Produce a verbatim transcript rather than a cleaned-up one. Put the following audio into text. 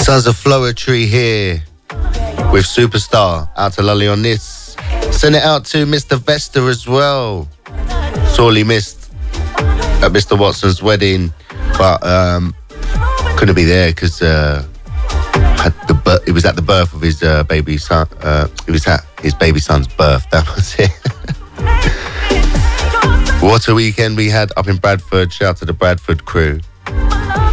Sons of Floetry here with Superstar. Out to Lolly on this. Send it out to Mister Vesta as well. Sorely missed at Mister Watson's wedding, but um, couldn't be there because uh, had the it was at the birth of his uh, baby son. Uh, it was at his baby son's birth. That was it. What a weekend we had up in Bradford. Shout out to the Bradford crew.